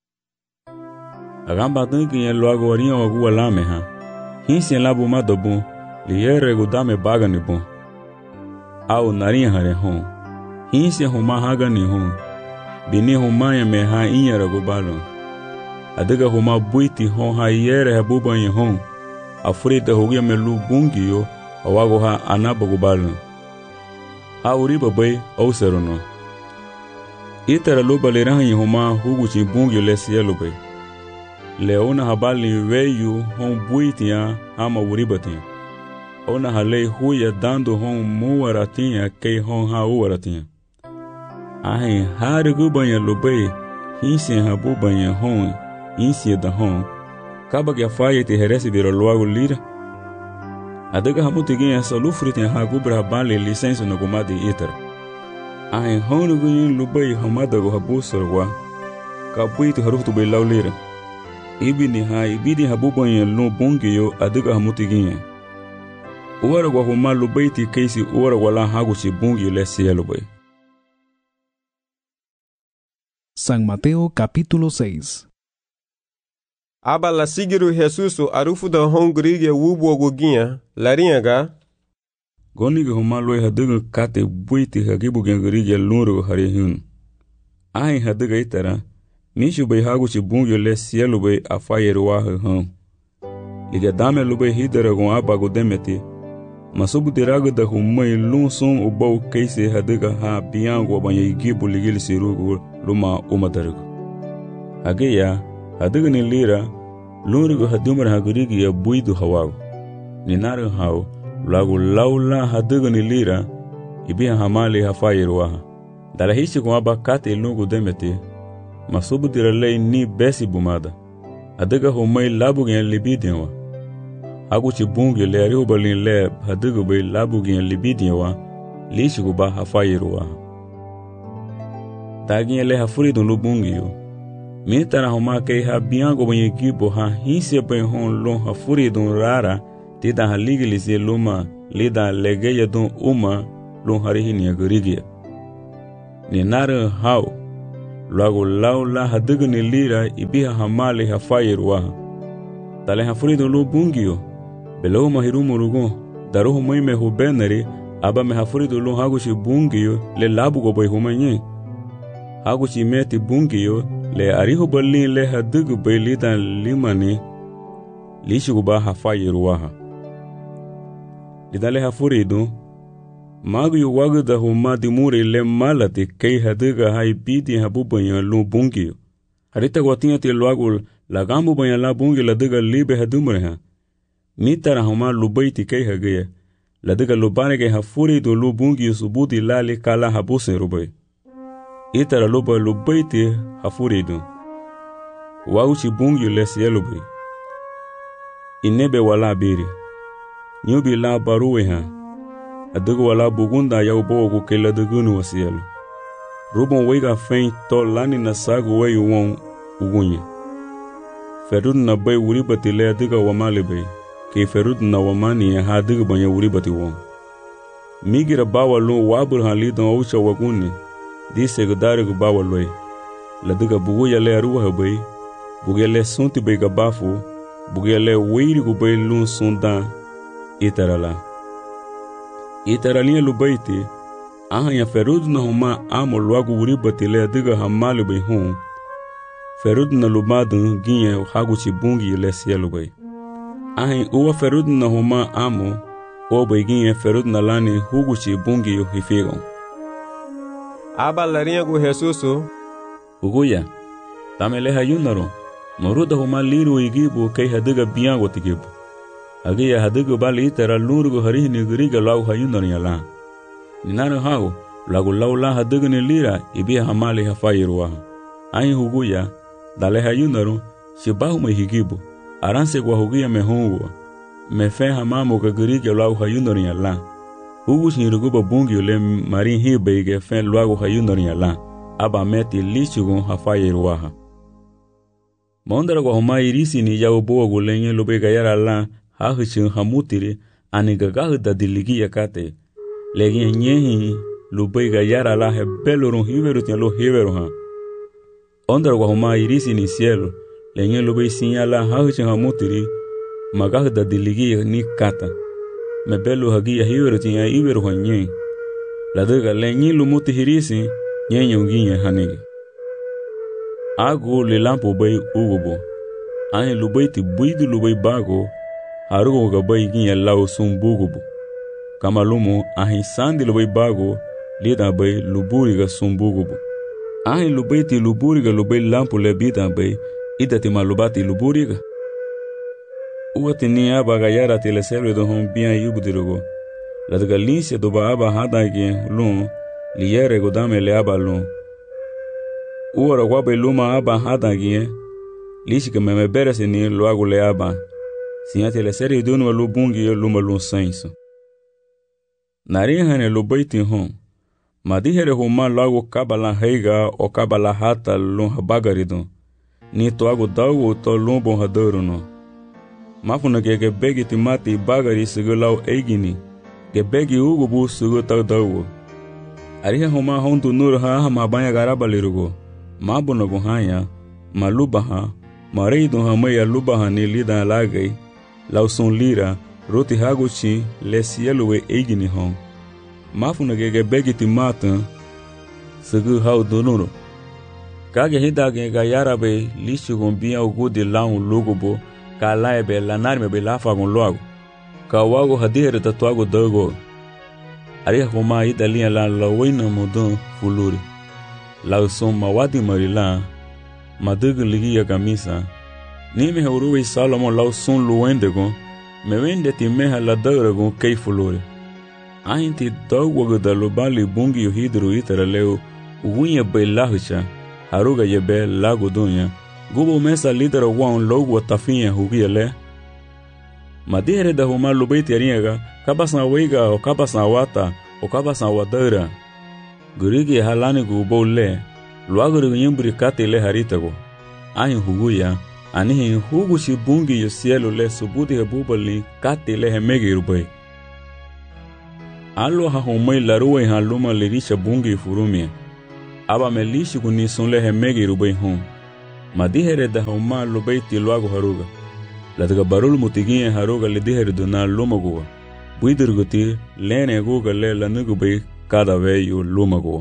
Speaker 6: agamba tangi luago arinha wagu walame ha hinsi labo madobo liere gudame bagani bo au narinha hare hon hinsi homa hagani hon bini homa ya me ha inyara gobalo adiga homa buiti hon ha yere habuba yin hon afurita hogia melu bungiyo awago ha anabo gobalo Auriba bay au serono itara loba le rahi homa huguchi bungyo le cielo bay leona habali weyu hon buitia hama uribati ona hale huya dando hon muwaratia kei hon ha uwaratia ahin harigu banya lobay hinsi habu banya hon insi da hon kabak ya faye te heresi de luago lira Adaga hamutigin salufritin ha gubra bali licença no gumadi itar. Ahin honu gunyin lubai hamadago habusorwa. Kabuitu harufu bay laulira. Ibidi habubanyan no bongiyo adaga hamutigin. Uwara gwa huma lubaiti keisi uwara wala haguchi bongiyo lesia lubai.
Speaker 2: San Mateo capítulo 6.
Speaker 3: Aba la sigiru Jesusu arufu da hongrigia wubo goginha laringa
Speaker 6: goniga homa loy hadaga kate buiti hagibu gengrigia luro harihun ai hadaga itara nishu bay haguchi bungyo le cielo bay afayer wa han liga dame lubay hidara gon abago demeti masubu diraga da humay lunson ubau keise hadaga ha biango banya gibu ligil sirugo luma umadargo hageya hadaga ni lira lurigo hadumar hagurigi ya buidu hawago ni naru hao lagu laula hadaga ni lira ibia hamali hafayir waha dala hishi kwa bakate lungu demeti masubu diralei ni besi bumada hadaga humay labu gen libidianwa haguchi bungi le arihu balin le hadaga bay labu gen libidianwa lishi kuba hafayir waha dagin le hafuridun lubungi yo Mitara homa kei ha biango banyi gibo ha hinse ben hon lon ha furi don rara tida haligilisi luma lida legeya dun uma lun harihini agrigia. Ni nare hau, luago laula hadigni lira ibiha hamali hafayirwaha. Tale hafurido lu bungio, belohu mahirumu rugo, daruhu muime hubenari, aba me hafurido lu hagushi bungio le labugo boy humanyi. Hagushi meti bungio le arihu balin le hadigu bay lidan limani, lishiguba hafayirwaha. Lidale hafurido, magu yu wagda huma dimuri le malati kei hadiga hai bidi habubanya lu bungio. Harita guatinha te luagul lagambu banya la bungi la diga libe hadumre ha. Mitara huma lubaiti kei hagaya. La diga lubane ke hafurido lu bungi subuti lali kala habuse rubai. Itara luba lubaiti hafurido. Wauchi bungi le sielubai. Inebe wala biri. Nyubi la baruwe ha. Adigu wala bugunda ya ubogu ke la digunu wasielu. Rubon wega fein to lani na sagu weyu won ugunye. Ferud na bay uribati le adiga wamali bay. Ke ferud na wamani ya hadiga banya uribati won. Migira bawa lu wabur halidon oucha waguni. Di segudari gu bawa loy. Ladiga bugu ya le aruwa bay. Bugu ya le sunti bay gabafu. Bugu ya le weiri gu bay lun sundan. Itarala. Itaraliya lubaiti. Aha ya ferud na huma amo luagu uribati le adiga hamali bay hon. Ferud na lumadun ginye haguchi bungi le sielu bay. Aha uwa ferud na huma amo o bay ginye ferud na lani huguchi bungi yu hifigon.
Speaker 3: Aba larinha gu Jesusu.
Speaker 6: Uguya. Tamele hayunaro. Moruda huma liru igibu kei hadiga biyango tigibu. Agiya hadiga bali itara lurugu harihini giriga lau hayunaro yala. Ninaro hau, lagu laula hadiga ni lira ibiya hamali hafayirwaha. Ahi huguya, dale hayunaro, shibahu mehigibu, aranse kwa huguya mehungu, mefe hamamu kagiriga lau hayunaro yala. Hugus niruguba bungi ule marin hibe ige fen luagu hayunaro yala, aba meti lichugun hafayirwaha. Mondara kwa huma irisi ni yao bogu lenye lube gayara la hahichin hamutiri ani gagahu da diligi yakate. Legi nyehi lube gayara la hebelurun hiveru tialo hiveru ha. Ondara kwa huma irisi ni cielo lenye lube sinyala hahichin hamutiri magahu da diligi ni kata. Mebelu hagia hiveru tinya hiveru ha nye. Ladiga lenye lumuti hirisi nye unginye hanigi. Agu lilampo bay ugubo. Ahi lubaiti buidu lubay bago. Harugo gabay ginye lau sumbugubo. Kamalumo ahi sandi lubay bago. Lida bay luburiga sumbugubo. Ahi lubaiti luburiga lubay lampo lebita bay. Idati malubati luburiga. Uwati ni aba gayara tile selwe do hon biyan yubudirugo. Ladaga linse doba aba hadagi lun. Liyere godame le aba lun. Uora wabe luma aba hadangie, lishika meme berese ni luagu le aba, sinyate le seri dunu lu bungi luma lun senso. Narihane lu baiti hon, madihere huma luagu kabala heiga o kabala hata lun habagaridon, ni toagu dawu to lumbon hadaruno. Mafuna ge begi timati bagari sigu lau eigini, ge begi ugubu sigu tau dawu. Arihe huma hontu nur ha mabanya garabalirugo. Mabuno guhanya, malubaha, mareido hamaya lubaha ni lida lagai, lausun lira, roti haguchi, le sieluwe eigini hon. Mafuna gege begi timata, segu hau donuro. Kage hidage gayarabe, lishu gombia ugudi laun lugubo, ka laebe lanarme be lafagon loago. Ka wago hadihere tatuago dago. Ariha kuma idalia la lawina mudon fuluri. Lau son mawadi marila, madugu ligi ya kamisa. Nime hauruwe Salomon lau son luwendegon, mewende ti meha la dauragon kei fulore. Ahinti dawwagu da lubali bungi yu hidru itara leo, ugunya bay lahucha, haruga yebe lagu dunya, gubo mesa lidera wan logu wa tafinya hugia le. Madihere da huma lubaiti ariyaga, kabasan weiga o kabasan wata o kabasan wadaura. Gurigi halani gubo le, luaguru yimbri kate le haritago. Ahin huguya, Anihi hugu si bungi yo cielo le subuti he bubali kati le he megi rubai. Alo ha homai laruwe ha luma le risha bungi furumia. Aba me lishi kuni sun le he megi rubai hon. Madihere da homa lubai tiluago haruga. Ladaga barul mutiginye haruga le dihere duna lumagoa. Buidirguti lene guga le lanugubai cada veyo lumagoa.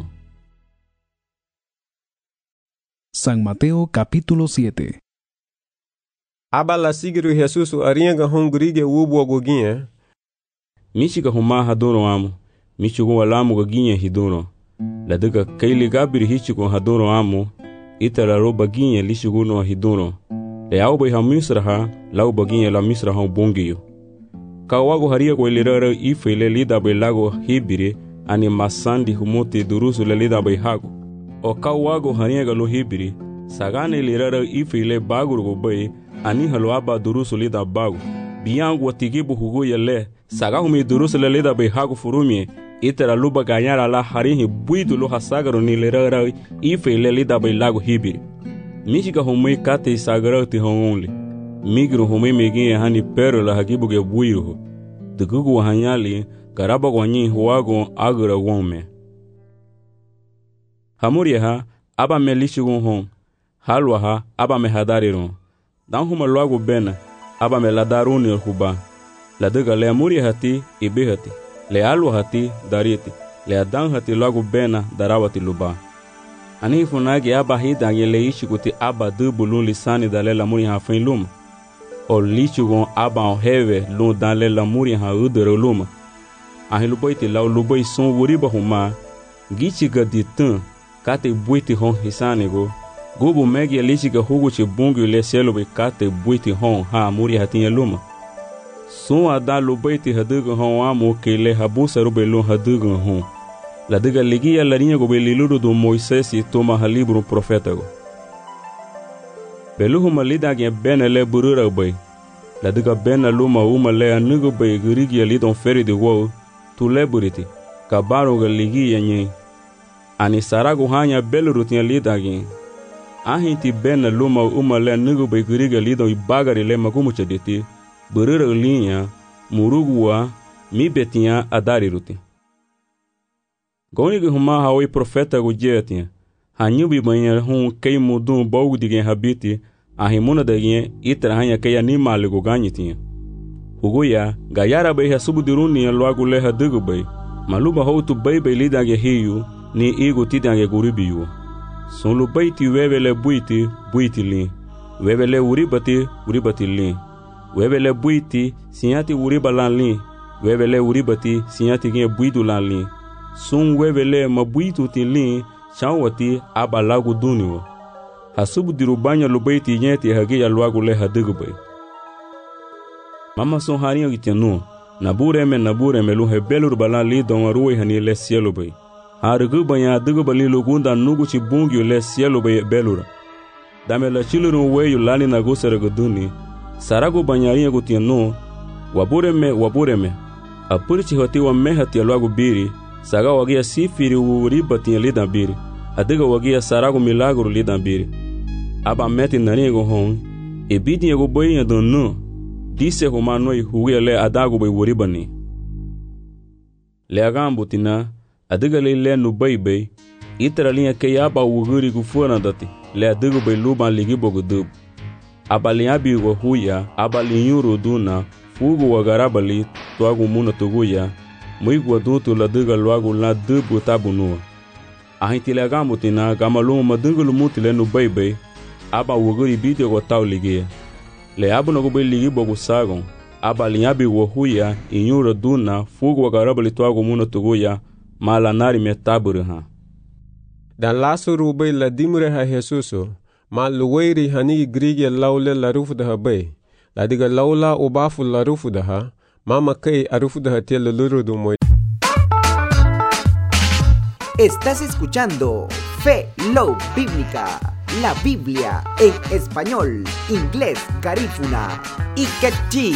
Speaker 2: San Mateo capítulo 7.
Speaker 3: Aba la sigiru Jesus arianga hongrige wubo goginye.
Speaker 6: Michika huma hadoro amu. Michugo walamu goginye hidoro. Ladaga kaili gabiri hichugo hadoro amu. Itara ro baginye lishugo no hidoro. Le au bai ha misraha lau baginye la misraha bongiyo. Kawago haria ko ilirara ife le lida bai lago hibiri ani masandi humuti durusu le lida bai hago. O kawago haria galo hibiri sagane ilirara ife le bagurgo bai ani halo aba durusu lida bagu. Biyangu watigibu hugo yale saga humi durusu le lida bai hago furumie. Itara luba ganyara la harihi buidu lo hasagaro ni ilirara ife le lida bai lago hibiri. Michika humui kate sagara ti hongonli. Migru humui meginye hani pero la hagibu ge buiru. Dugugu wahanyali garaba gwanyi huwago agura wome. Hamuria ha aba me lishugun hon. Halwa ha aba me hadariron. Dan huma luago bena aba me ladaruni huba. Ladaga le amuria hati ibe hati. Le alwa hati dariti. Le adan hati luago bena darawati luba. Ani funagi aba hida ngele ishikuti aba dubulun lisani dale lamuri ha fin luma. O lichugon aba o heve lun dale lamuri ha udere luma. Ahi lubaiti lau lubai son wuriba huma. Gichiga ditan kate buiti hon hisanigo. Gubu megi lichiga huguchi bungu le selo be kate buiti hon ha muri hatinye luma. Son ada lubaiti haduga hon amu kele habusa rube lun haduga hon. La diga ligia la linha go beliluro do Moisés e toma halibro profeta go. Beluhu malida gen bena le burura bay. La diga bena luma uma le anugo bay gurigi ali don feri de wo tu le buriti. Kabaro ga ligia nyi. Ani sarago hanya beluru tin lida gen. Ahinti bena luma uma le anugo bay gurigi ali don bagari le magumu chediti. Burura linha murugua mi betinha adari ruti. Goni ge huma hawi profeta go jetia. Hanyubi banha hum kei mudum bogu digen habiti. Ahimuna dagen itra hanya kei animal go ganyitinha. Hugoya gayara bai hasubudiruni loago le hadugo bai. Maluba houtu bai bai lidage hiyu ni igo tidange guribiyo. Son bai ti wevele buiti lin. Wevele uribati lin. Wevele buiti sinyati uribalan lin. Wevele uribati sinyati gen buidu lan lin. Sun wevele mabuitu tilin chawati aba lagu duniwo. Hasubu dirubanya lubaiti nyeti hagia luagu le hadigubay. Mama son harinyo gitenu. Nabure me luhe belur balan li don ruwe hani le cielo bay. Harigubanya hadigubali lugunda nuguchi bungyo le cielo bay belura. Dame la chiluru weyu lani nagusere guduni. Saragu banyarinyo gutenu. Wabure me. Apurichi hoti wa mehati luagu biri. Saga wagia sifiri uribati lidan biri. Adiga wagia sarago milagro lidan biri. Aba meti nanigo hon. Ebidi yego boyi yadonu. Dise humanoi huwe le adago bay uribani. Le agambu tina. Adiga le nubai bay. Itara linha ke aba uguri gufuna dati. Le adigo bay luban ligibo gudub. Aba linhabi huya. Aba linyuru duna. Fugu wagarabali. Tuagu muna tuguya. Muigu adulto la diga loago la dubu tabunua. Ahinti le gamutina gamaluma madungulu mutile no bebe. Aba wuguri bide go tau ligia. Le abu no go be ligi bogu sagon. Aba linyabi wo huya inyura duna fugu wagarabali tuago muna tuguya. Mala nari me taburiha.
Speaker 3: Dan lasu rube la dimure ha Jesuso. Ma luweiri hanigi grige laule la rufu da ha bay. La diga laula ubafu la rufu da ha. Mama kay arufu de hatel luru do moy.
Speaker 8: Estás escuchando Fe Love Bíblica, la Biblia en español, inglés, garífuna y quechí.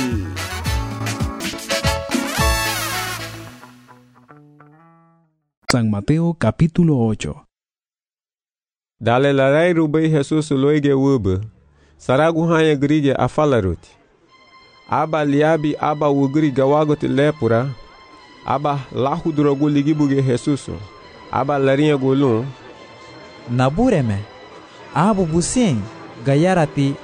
Speaker 2: San Mateo capítulo 8.
Speaker 3: Dale la rai rubei Jesus luege wube. Saragu hanya grige a falaruti. Aba liabi aba wugri gawagote lepura. Aba lahuduragu ligibuge Jesuso. Aba larinha golun.
Speaker 12: Nabureme. Abu busing gayarati